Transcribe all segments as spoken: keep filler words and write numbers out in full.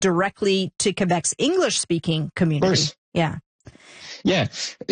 directly to Quebec's English-speaking community. Yeah. Yeah.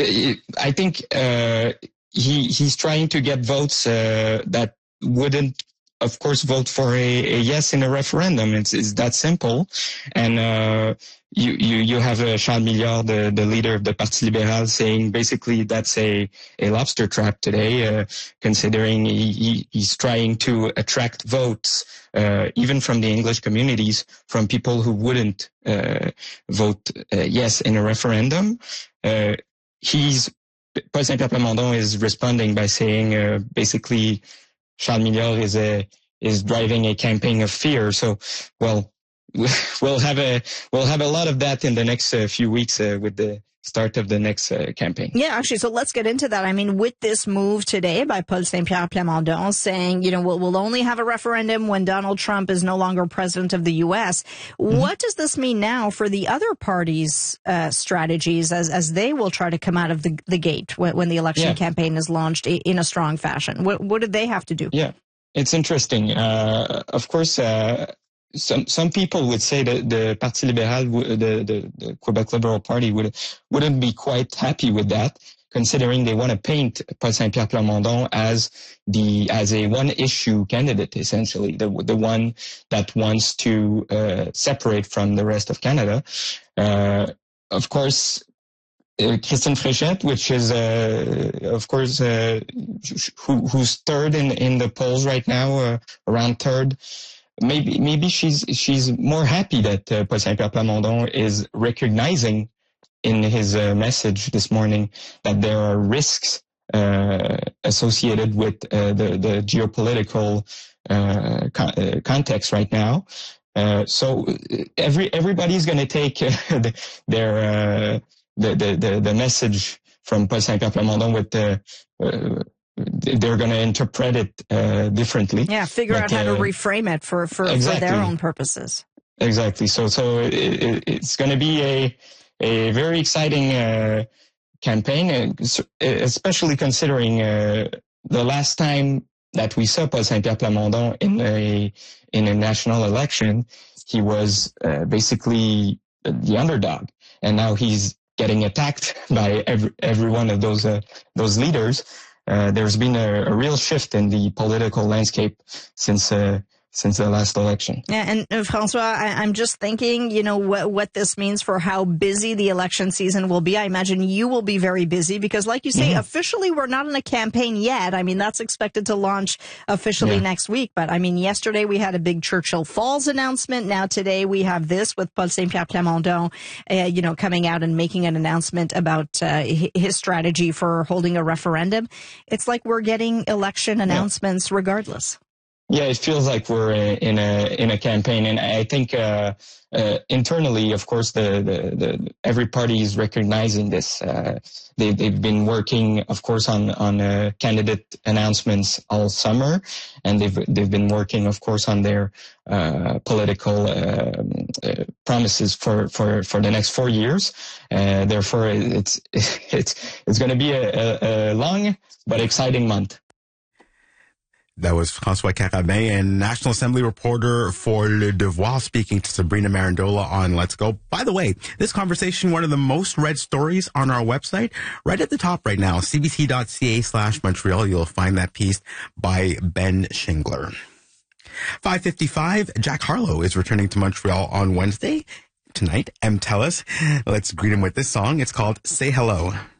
I think uh, he he's trying to get votes uh, that wouldn't, of course, vote for a, a yes in a referendum. It's, it's that simple. And uh, you, you, you have uh, Charles Milliard, the, the leader of the Parti libéral, saying basically that's a, a lobster trap today, uh, considering he, he, he's trying to attract votes, uh, even from the English communities, from people who wouldn't uh, vote uh, yes in a referendum. Uh, he's, Paul Saint-Pierre Plamondon is responding by saying uh, basically Charles Milliard is a is driving a campaign of fear. So, well, we'll have a we'll have a lot of that in the next uh, few weeks uh, with the start of the next uh, campaign. Yeah, actually, so let's get into that. I mean, with this move today by Paul Saint-Pierre Plamondon saying, you know, we'll, we'll only have a referendum when Donald Trump is no longer president of the U S. Mm-hmm. What does this mean now for the other parties' uh, strategies as as they will try to come out of the, the gate when, when the election yeah. campaign is launched in a strong fashion? What, what did they have to do? Yeah, it's interesting. Uh, of course, uh, Some some people would say that the Parti libéral, the, the, the Quebec Liberal Party, would wouldn't be quite happy with that, considering they want to paint Paul Saint-Pierre Plamondon as the as a one issue candidate, essentially the the one that wants to uh, separate from the rest of Canada. Uh, of course. Uh, Christine Fréchette, which is, uh, of course, uh, who, who's third in, in the polls right now, uh, around third. Maybe, maybe she's, she's more happy that uh, Paul Saint-Pierre Plamondon is recognizing in his uh, message this morning that there are risks uh, associated with uh, the, the geopolitical uh, con- uh, context right now. Uh, so every everybody's going to take uh, their uh, the, the the the message from Paul Saint-Pierre Plamondon with the. Uh, they're going to interpret it uh, differently. Yeah, figure but, out how uh, to reframe it for, for, exactly. for their own purposes. Exactly. So so it, it, it's going to be a a very exciting uh, campaign, especially considering uh, the last time that we saw Paul Saint-Pierre Plamondon in a in a national election, he was uh, basically the underdog, and now he's getting attacked by every every one of those uh, those leaders. Uh, there's been a, a real shift in the political landscape since uh, since the last election. Yeah, and uh, Francois, I, I'm just thinking, you know, what what this means for how busy the election season will be. I imagine you will be very busy because, like you say, mm-hmm. officially we're not in a campaign yet. I mean, that's expected to launch officially yeah. next week. But I mean, yesterday we had a big Churchill Falls announcement. Now today we have this with Paul Saint-Pierre Plamondon, uh, you know, coming out and making an announcement about uh, his strategy for holding a referendum. It's like we're getting election announcements yeah. regardless. Yeah, it feels like we're in a in a campaign, and I think uh, uh, internally, of course, the, the, the every party is recognizing this. Uh, they they've been working, of course, on on uh, candidate announcements all summer, and they've they've been working, of course, on their uh, political uh, uh, promises for, for, for the next four years. Uh, therefore, it's it's it's going to be a, a, a long but exciting month. That was François Carabin, and National Assembly reporter for Le Devoir, speaking to Sabrina Marandola on Let's Go. By the way, this conversation, one of the most read stories on our website, right at the top right now, cbc.ca slash Montreal. You'll find that piece by Ben Shingler. five fifty-five, Jack Harlow is returning to Montreal on Wednesday. Tonight, M. Tellis. Let's greet him with this song. It's called Say Hello.